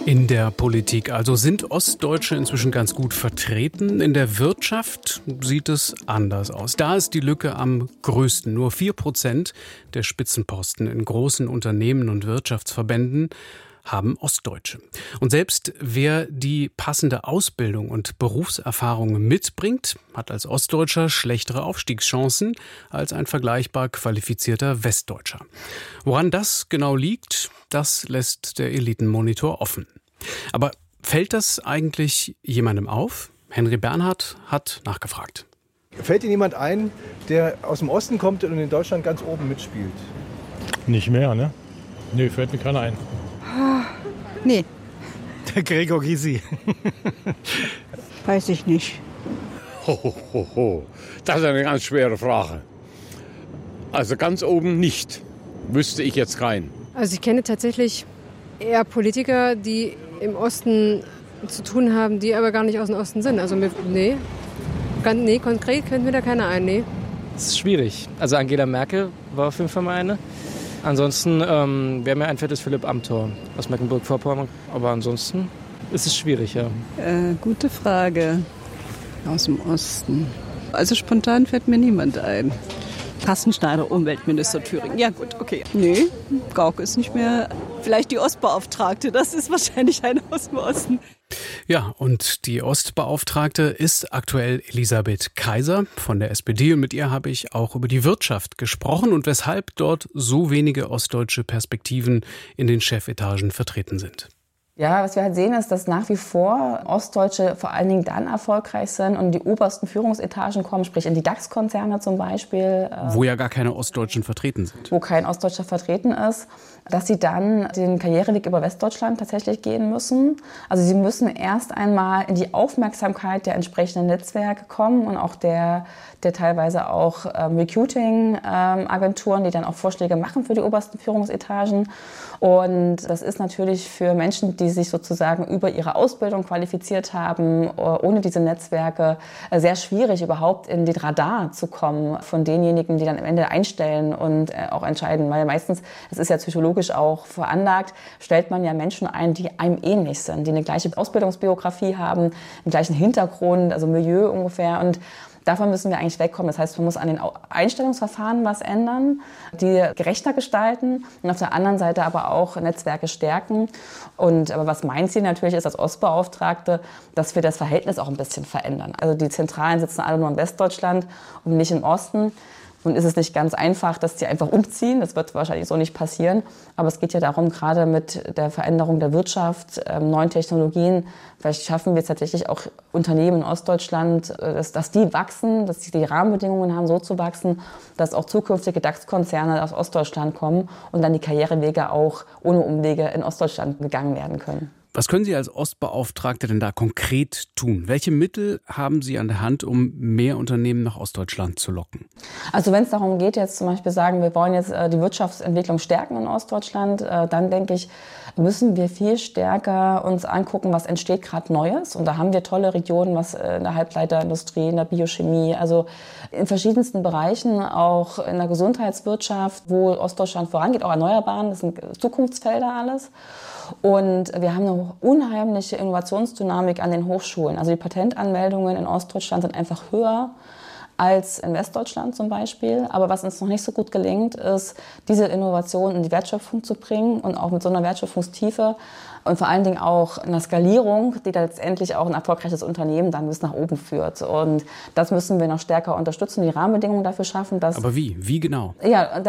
In der Politik also sind Ostdeutsche inzwischen ganz gut vertreten. In der Wirtschaft sieht es anders aus. Da ist die Lücke am größten. Nur 4% der Spitzenposten in großen Unternehmen und Wirtschaftsverbänden haben Ostdeutsche. Und selbst wer die passende Ausbildung und Berufserfahrung mitbringt, hat als Ostdeutscher schlechtere Aufstiegschancen als ein vergleichbar qualifizierter Westdeutscher. Woran das genau liegt, das lässt der Elitenmonitor offen. Aber fällt das eigentlich jemandem auf? Henry Bernhard hat nachgefragt. Fällt Ihnen jemand ein, der aus dem Osten kommt und in Deutschland ganz oben mitspielt? Nicht mehr, ne? Nee, fällt mir keiner ein. Nee. Der Gregor Gysi. Weiß ich nicht. Das ist eine ganz schwere Frage. Also ganz oben nicht. Wüsste ich jetzt keinen. Also ich kenne tatsächlich eher Politiker, die im Osten zu tun haben, die aber gar nicht aus dem Osten sind. Also nee, konkret fällt mir da keiner ein, nee. Das ist schwierig. Also Angela Merkel war auf jeden Fall mal eine. Ansonsten wäre mir einfällt, ist Philipp Amthor aus Mecklenburg-Vorpommern. Aber ansonsten ist es schwierig, ja. Gute Frage. Aus dem Osten. Also spontan fällt mir niemand ein. Carsten Schneider, Umweltminister Thüringen. Ja gut, okay. Nee, Gauck ist nicht mehr. Vielleicht die Ostbeauftragte, das ist wahrscheinlich eine aus dem Osten. Ja, und die Ostbeauftragte ist aktuell Elisabeth Kaiser von der SPD. Und mit ihr habe ich auch über die Wirtschaft gesprochen und weshalb dort so wenige ostdeutsche Perspektiven in den Chefetagen vertreten sind. Ja, was wir halt sehen, ist, dass nach wie vor Ostdeutsche vor allen Dingen dann erfolgreich sind und in die obersten Führungsetagen kommen, sprich in die DAX-Konzerne zum Beispiel. Wo ja gar keine Ostdeutschen vertreten sind. Wo kein Ostdeutscher vertreten ist, dass sie dann den Karriereweg über Westdeutschland tatsächlich gehen müssen. Also sie müssen erst einmal in die Aufmerksamkeit der entsprechenden Netzwerke kommen und auch der teilweise auch Recruiting-Agenturen, die dann auch Vorschläge machen für die obersten Führungsetagen. Und das ist natürlich für Menschen, die sich sozusagen über ihre Ausbildung qualifiziert haben, ohne diese Netzwerke sehr schwierig, überhaupt in den Radar zu kommen von denjenigen, die dann am Ende einstellen und auch entscheiden. Weil meistens, das ist ja psychologisch auch veranlagt, stellt man ja Menschen ein, die einem ähnlich sind, die eine gleiche Ausbildungsbiografie haben, einen gleichen Hintergrund, also Milieu ungefähr. Und davon müssen wir eigentlich wegkommen. Das heißt, man muss an den Einstellungsverfahren was ändern, die gerechter gestalten und auf der anderen Seite aber auch Netzwerke stärken. Aber was mein Ziel natürlich ist als Ostbeauftragte, dass wir das Verhältnis auch ein bisschen verändern. Also die Zentralen sitzen alle nur in Westdeutschland und nicht im Osten. Nun ist es nicht ganz einfach, dass die einfach umziehen. Das wird wahrscheinlich so nicht passieren. Aber es geht ja darum, gerade mit der Veränderung der Wirtschaft, neuen Technologien, vielleicht schaffen wir es tatsächlich auch Unternehmen in Ostdeutschland, dass die wachsen, dass sie die Rahmenbedingungen haben, so zu wachsen, dass auch zukünftige DAX-Konzerne aus Ostdeutschland kommen und dann die Karrierewege auch ohne Umwege in Ostdeutschland gegangen werden können. Was können Sie als Ostbeauftragte denn da konkret tun? Welche Mittel haben Sie an der Hand, um mehr Unternehmen nach Ostdeutschland zu locken? Also wenn es darum geht, jetzt zum Beispiel sagen, wir wollen jetzt die Wirtschaftsentwicklung stärken in Ostdeutschland, dann denke ich, müssen wir viel stärker uns angucken, was entsteht gerade Neues. Und da haben wir tolle Regionen, was in der Halbleiterindustrie, in der Biochemie, also in verschiedensten Bereichen, auch in der Gesundheitswirtschaft, wo Ostdeutschland vorangeht, auch Erneuerbaren, das sind Zukunftsfelder alles. Und wir haben eine unheimliche Innovationsdynamik an den Hochschulen. Also die Patentanmeldungen in Ostdeutschland sind einfach höher als in Westdeutschland zum Beispiel. Aber was uns noch nicht so gut gelingt, ist, diese Innovation in die Wertschöpfung zu bringen und auch mit so einer Wertschöpfungstiefe und vor allen Dingen auch einer Skalierung, die da letztendlich auch ein erfolgreiches Unternehmen dann bis nach oben führt. Und das müssen wir noch stärker unterstützen, die Rahmenbedingungen dafür schaffen. Dass Aber wie? Wie genau? Ja,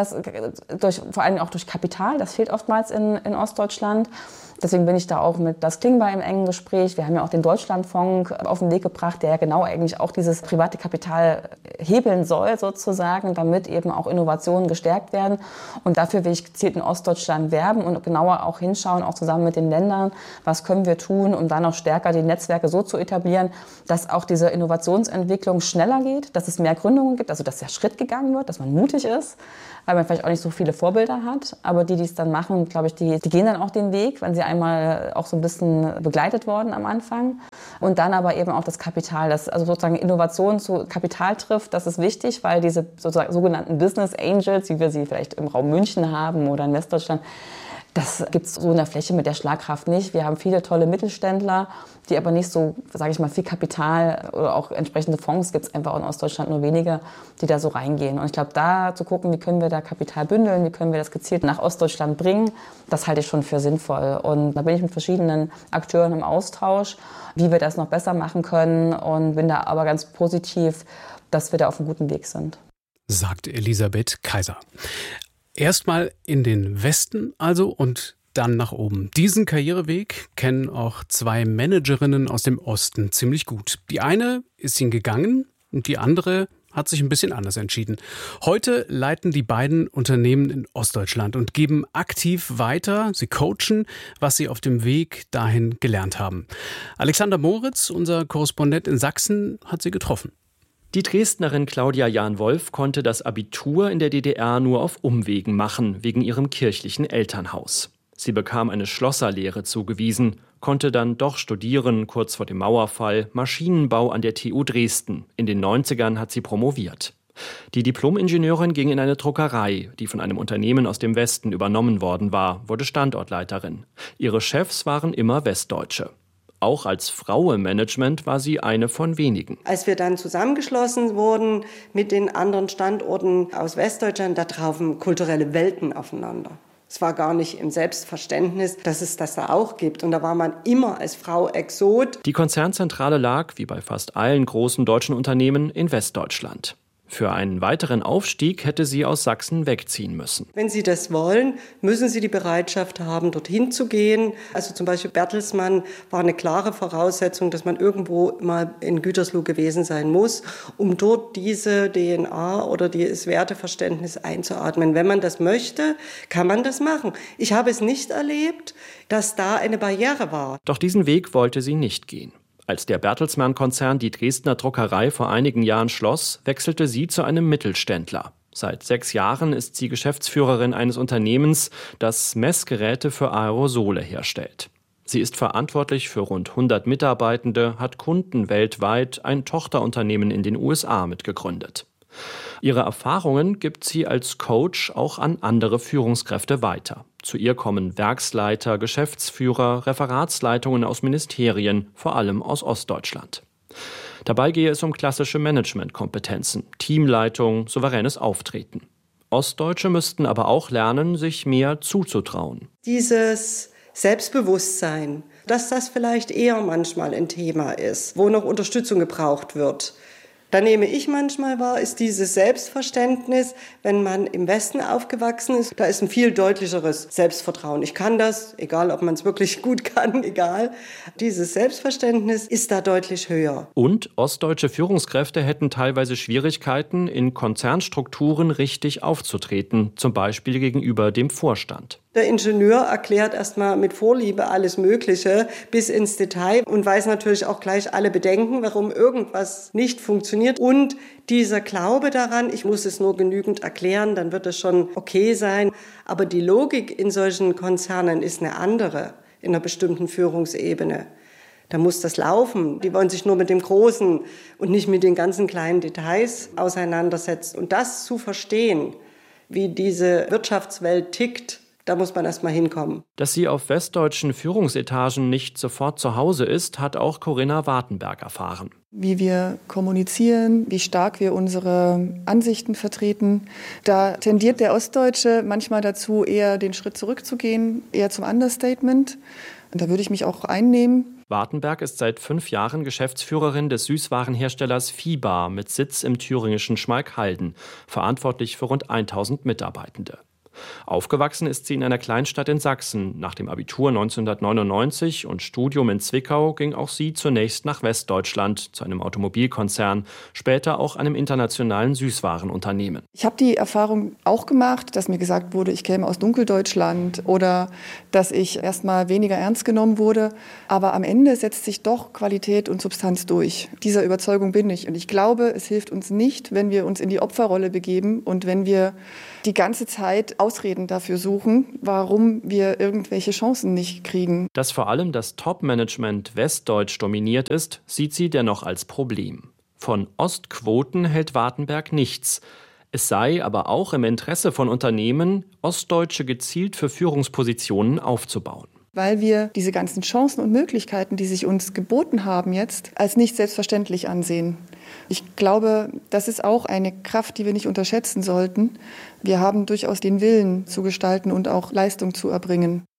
vor allem auch durch Kapital. Das fehlt oftmals in Ostdeutschland. Deswegen bin ich da auch mit Das Klingbeil im engen Gespräch. Wir haben ja auch den Deutschlandfonds auf den Weg gebracht, der ja genau eigentlich auch dieses private Kapital hebeln soll sozusagen, damit eben auch Innovationen gestärkt werden. Und dafür will ich gezielt in Ostdeutschland werben und genauer auch hinschauen, auch zusammen mit den Ländern, was können wir tun, um dann auch stärker die Netzwerke so zu etablieren, dass auch diese Innovationsentwicklung schneller geht, dass es mehr Gründungen gibt, also dass der Schritt gegangen wird, dass man mutig ist, weil man vielleicht auch nicht so viele Vorbilder hat. Aber die es dann machen, glaube ich, die gehen dann auch den Weg, wenn sie einmal auch so ein bisschen begleitet worden am Anfang. Und dann aber eben auch das Kapital, das also sozusagen Innovation zu Kapital trifft, das ist wichtig, weil diese sozusagen sogenannten Business Angels, wie wir sie vielleicht im Raum München haben oder in Westdeutschland, Das gibt es so in der Fläche mit der Schlagkraft nicht. Wir haben viele tolle Mittelständler, die aber nicht so, sage ich mal, viel Kapital oder auch entsprechende Fonds gibt es einfach in Ostdeutschland nur wenige, die da so reingehen. Und ich glaube, da zu gucken, wie können wir da Kapital bündeln, wie können wir das gezielt nach Ostdeutschland bringen, das halte ich schon für sinnvoll. Und da bin ich mit verschiedenen Akteuren im Austausch, wie wir das noch besser machen können und bin da aber ganz positiv, dass wir da auf einem guten Weg sind. Sagt Elisabeth Kaiser. Erstmal in den Westen also und dann nach oben. Diesen Karriereweg kennen auch zwei Managerinnen aus dem Osten ziemlich gut. Die eine ist ihn gegangen und die andere hat sich ein bisschen anders entschieden. Heute leiten die beiden Unternehmen in Ostdeutschland und geben aktiv weiter. Sie coachen, was sie auf dem Weg dahin gelernt haben. Alexander Moritz, unser Korrespondent in Sachsen, hat sie getroffen. Die Dresdnerin Claudia Jahn-Wolf konnte das Abitur in der DDR nur auf Umwegen machen, wegen ihrem kirchlichen Elternhaus. Sie bekam eine Schlosserlehre zugewiesen, konnte dann doch studieren, kurz vor dem Mauerfall, Maschinenbau an der TU Dresden. In den 90ern hat sie promoviert. Die Diplom-Ingenieurin ging in eine Druckerei, die von einem Unternehmen aus dem Westen übernommen worden war, wurde Standortleiterin. Ihre Chefs waren immer Westdeutsche. Auch als Frau im Management war sie eine von wenigen. Als wir dann zusammengeschlossen wurden mit den anderen Standorten aus Westdeutschland, da trafen kulturelle Welten aufeinander. Es war gar nicht im Selbstverständnis, dass es das da auch gibt. Und da war man immer als Frau Exot. Die Konzernzentrale lag, wie bei fast allen großen deutschen Unternehmen, in Westdeutschland. Für einen weiteren Aufstieg hätte sie aus Sachsen wegziehen müssen. Wenn Sie das wollen, müssen Sie die Bereitschaft haben, dorthin zu gehen. Also zum Beispiel Bertelsmann war eine klare Voraussetzung, dass man irgendwo mal in Gütersloh gewesen sein muss, um dort diese DNA oder dieses Werteverständnis einzuatmen. Wenn man das möchte, kann man das machen. Ich habe es nicht erlebt, dass da eine Barriere war. Doch diesen Weg wollte sie nicht gehen. Als der Bertelsmann-Konzern die Dresdner Druckerei vor einigen Jahren schloss, wechselte sie zu einem Mittelständler. Seit 6 Jahren ist sie Geschäftsführerin eines Unternehmens, das Messgeräte für Aerosole herstellt. Sie ist verantwortlich für rund 100 Mitarbeitende, hat Kunden weltweit, ein Tochterunternehmen in den USA mitgegründet. Ihre Erfahrungen gibt sie als Coach auch an andere Führungskräfte weiter. Zu ihr kommen Werksleiter, Geschäftsführer, Referatsleitungen aus Ministerien, vor allem aus Ostdeutschland. Dabei gehe es um klassische Managementkompetenzen, Teamleitung, souveränes Auftreten. Ostdeutsche müssten aber auch lernen, sich mehr zuzutrauen. Dieses Selbstbewusstsein, dass das vielleicht eher manchmal ein Thema ist, wo noch Unterstützung gebraucht wird. Da nehme ich manchmal wahr, ist dieses Selbstverständnis, wenn man im Westen aufgewachsen ist, da ist ein viel deutlicheres Selbstvertrauen. Ich kann das, egal ob man es wirklich gut kann, egal. Dieses Selbstverständnis ist da deutlich höher. Und ostdeutsche Führungskräfte hätten teilweise Schwierigkeiten, in Konzernstrukturen richtig aufzutreten, zum Beispiel gegenüber dem Vorstand. Der Ingenieur erklärt erstmal mit Vorliebe alles Mögliche bis ins Detail und weiß natürlich auch gleich alle Bedenken, warum irgendwas nicht funktioniert. Und dieser Glaube daran, ich muss es nur genügend erklären, dann wird es schon okay sein. Aber die Logik in solchen Konzernen ist eine andere, in einer bestimmten Führungsebene. Da muss das laufen. Die wollen sich nur mit dem Großen und nicht mit den ganzen kleinen Details auseinandersetzen. Und das zu verstehen, wie diese Wirtschaftswelt tickt, da muss man erst mal hinkommen. Dass sie auf westdeutschen Führungsetagen nicht sofort zu Hause ist, hat auch Corinna Wartenberg erfahren. Wie wir kommunizieren, wie stark wir unsere Ansichten vertreten. Da tendiert der Ostdeutsche manchmal dazu, eher den Schritt zurückzugehen, eher zum Understatement. Und da würde ich mich auch einnehmen. Wartenberg ist seit 5 Jahren Geschäftsführerin des Süßwarenherstellers Fibar mit Sitz im thüringischen Schmalkalden, verantwortlich für rund 1000 Mitarbeitende. Aufgewachsen ist sie in einer Kleinstadt in Sachsen. Nach dem Abitur 1999 und Studium in Zwickau ging auch sie zunächst nach Westdeutschland zu einem Automobilkonzern, später auch einem internationalen Süßwarenunternehmen. Ich habe die Erfahrung auch gemacht, dass mir gesagt wurde, ich käme aus Dunkeldeutschland oder dass ich erstmal weniger ernst genommen wurde. Aber am Ende setzt sich doch Qualität und Substanz durch. Dieser Überzeugung bin ich. Und ich glaube, es hilft uns nicht, wenn wir uns in die Opferrolle begeben und wenn wir die ganze Zeit Ausreden dafür suchen, warum wir irgendwelche Chancen nicht kriegen. Dass vor allem das Top-Management westdeutsch dominiert ist, sieht sie dennoch als Problem. Von Ostquoten hält Wartenberg nichts. Es sei aber auch im Interesse von Unternehmen, Ostdeutsche gezielt für Führungspositionen aufzubauen. Weil wir diese ganzen Chancen und Möglichkeiten, die sich uns geboten haben jetzt, als nicht selbstverständlich ansehen. Ich glaube, das ist auch eine Kraft, die wir nicht unterschätzen sollten. Wir haben durchaus den Willen zu gestalten und auch Leistung zu erbringen.